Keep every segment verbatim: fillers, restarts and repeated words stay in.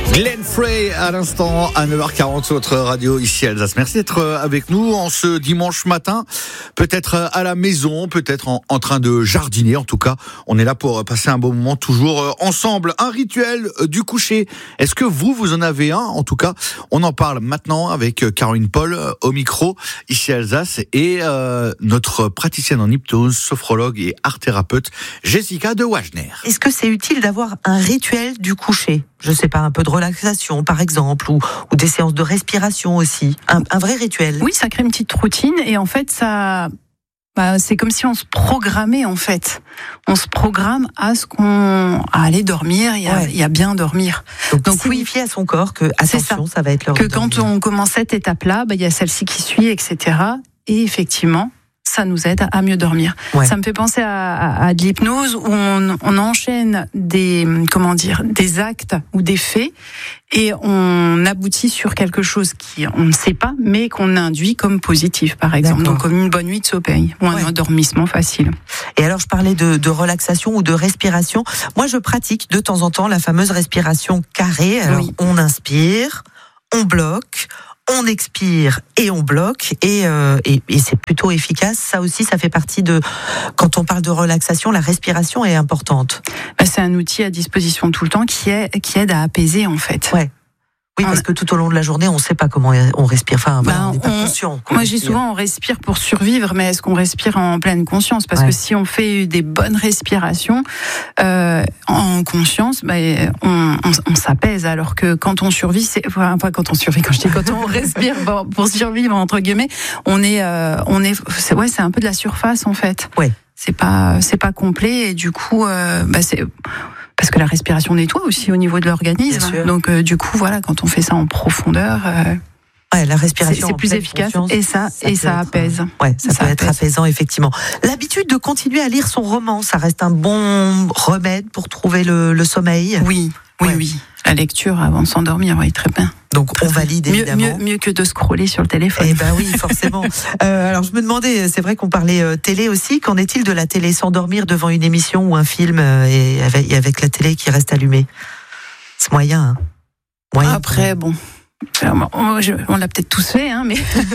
Glenn Frey à l'instant à neuf heures quarante sur votre radio ici à Alsace. Merci d'être avec nous en ce dimanche matin, peut-être à la maison, peut-être en, en train de jardiner. En tout cas, on est là pour passer un bon moment toujours ensemble. Un rituel du coucher. Est-ce que vous, vous en avez un? En tout cas, on en parle maintenant avec Caroline Paul au micro ici à Alsace et euh, notre praticienne en hypnose, sophrologue et art thérapeute Jessica de Wagner. Est-ce que c'est utile d'avoir un rituel du coucher? Je sais pas, un peu de relaxation par exemple, ou, ou des séances de respiration aussi. Un, un vrai rituel. Oui, ça crée une petite routine et en fait, ça, bah, c'est comme si on se programmait en fait. On se programme à ce qu'on, à aller dormir et à, Ouais. et à bien dormir. Donc, Donc oui, signifier à son corps que attention, ça. ça va être l'heure que de quand dormir. on commence cette étape-là, bah, il y a celle-ci qui suit, et cetera. Et effectivement, ça nous aide à mieux dormir. Ouais. Ça me fait penser à, à, à de l'hypnose où on, on enchaîne des, comment dire, des actes ou des faits et on aboutit sur quelque chose qui on ne sait pas, mais qu'on induit comme positif, par exemple. D'accord. Donc comme une bonne nuit de sommeil ou un Ouais. endormissement facile. Et alors, je parlais de, de relaxation ou de respiration. Moi, je pratique de temps en temps la fameuse respiration carrée. Alors, Oui. on inspire, on bloque, on expire et on bloque. Et, euh, et, et c'est plutôt efficace. Ça aussi, ça fait partie de... Quand on parle de relaxation, la respiration est importante. Bah, c'est un outil à disposition tout le temps qui, est, qui aide à apaiser, en fait. Ouais. Oui, On parce a- que tout au long de la journée, on ne sait pas comment on respire. Enfin, voilà, Ben, on n'est pas on- conscient. qu'on Moi, je dis respire. souvent, on respire pour survivre, mais est-ce qu'on respire en pleine conscience? Parce Ouais. que si on fait des bonnes respirations euh, en conscience, ben, on, on, on s'apaise. Alors que quand on survit, c'est enfin pas quand on survit, quand je dis quand on respire pour, pour survivre entre guillemets, on est, euh, on est, c'est, ouais, c'est un peu de la surface en fait. Ouais. C'est pas, c'est pas complet et du coup, euh, bah, c'est parce que la respiration nettoie aussi au niveau de l'organisme. Bien sûr. Donc euh, du coup, voilà, quand on fait ça en profondeur. Euh, Ouais, la c'est respiration. c'est en plus pleine efficace conscience, et ça, et peut ça être, apaise. Ouais, ça, Ça peut être apaise. apaisant, effectivement. L'habitude de continuer à lire son roman, ça reste un bon remède pour trouver le, le sommeil. Oui, oui, Ouais. oui. La lecture avant de s'endormir, oui, très bien. Donc, on valide Mieux, évidemment. mieux, mieux que de scroller sur le téléphone. Eh ben oui, forcément. Euh, alors je me demandais, c'est vrai qu'on parlait euh, télé aussi. Qu'en est-il de la télé? S'endormir devant une émission ou un film euh, et, avec, et avec la télé qui reste allumée? C'est moyen. Hein. Moyen. Après, bon. Alors, on, je- on l'a peut-être tous fait, hein, mais,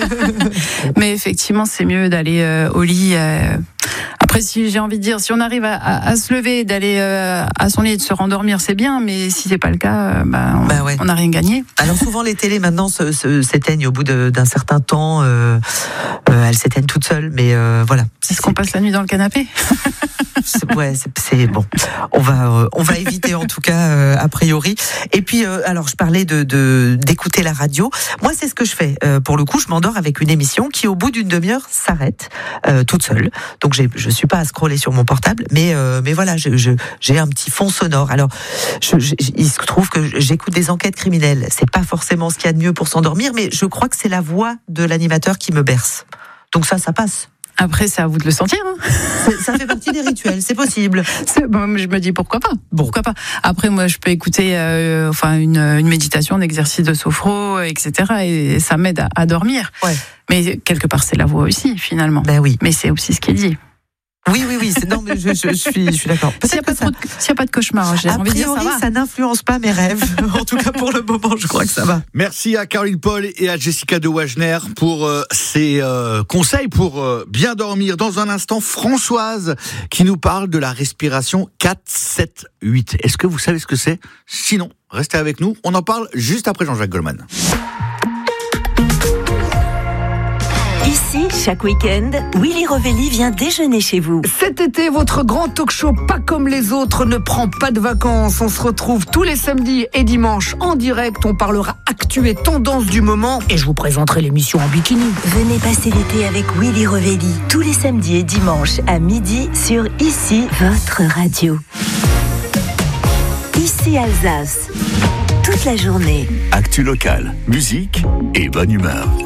mais effectivement, c'est mieux d'aller euh, au lit. euh. Après, si j'ai envie de dire, si on arrive à, à, à se lever, d'aller euh, à son lit et de se rendormir, c'est bien, mais si c'est pas le cas, euh, bah, on Bah ouais. on n'a rien gagné. Alors souvent les télés maintenant se, se- s'éteignent au bout de- d'un certain temps. Euh, euh, elles s'éteignent toutes seules, mais euh, voilà. Est-ce qu'on passe la nuit dans le canapé? C'est, ouais, c'est, c'est bon. On va, euh, on va éviter en tout cas euh, a priori. Et puis, euh, alors je parlais de, de d'écouter la radio. Moi, c'est ce que je fais. Euh, pour le coup, je m'endors avec une émission qui, au bout d'une demi-heure, s'arrête euh, toute seule. Donc, j'ai, je suis pas à scroller sur mon portable, mais euh, mais voilà, je, je, j'ai un petit fond sonore. Alors, je, je, il se trouve que j'écoute des enquêtes criminelles. C'est pas forcément ce qu'il y a de mieux pour s'endormir, mais je crois que c'est la voix de l'animateur qui me berce. Donc ça, ça passe. Après, c'est à vous de le sentir. Hein. C'est- ça fait partie des rituels, c'est possible. C'est- bon, je me dis pourquoi pas. Pourquoi pas. Après, moi, je peux écouter, euh, enfin, une, une méditation, un exercice de sophro, et cetera. Et ça m'aide à, à dormir. Ouais. Mais quelque part, c'est la voix aussi, finalement. Ben oui. Mais c'est aussi ce qui est dit. Oui, oui, oui. C'est, non, mais je, je, je suis, je suis d'accord. S'il n'y a, Peut-être pas que trop de- s'il y a pas de cauchemar, j'ai ça, a envie de dire, priori, ça va. ça n'influence pas mes rêves. En tout cas, pour le moment, je crois que ça va. Merci à Caroline Paul et à Jessica de Wagner pour euh, ces euh, conseils pour euh, bien dormir. Dans un instant, Françoise qui nous parle de la respiration quatre sept huit. Est-ce que vous savez ce que c'est? Sinon, restez avec nous. On en parle juste après Jean-Jacques Goldman. Ici, chaque week-end, Willy Rovelli vient déjeuner chez vous. Cet été, votre grand talk show pas comme les autres ne prend pas de vacances. On se retrouve tous les samedis et dimanches en direct. On parlera actu et tendance du moment et je vous présenterai l'émission en bikini. Venez passer l'été avec Willy Rovelli tous les samedis et dimanches à midi sur Ici, votre radio. Ici Alsace, toute la journée. Actu locale, musique et bonne humeur.